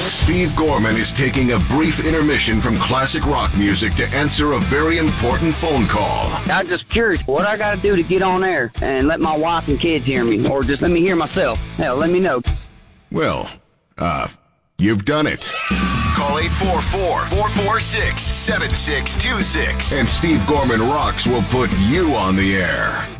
Steve Gorman is taking a brief intermission from classic rock music to answer a very important phone call. I'm just curious what I got to do to get on air and let my wife and kids hear me, or just let me hear myself. Hell, let me know. Well, you've done it. Call 844-446-7626. And Steve Gorman Rocks will put you on the air.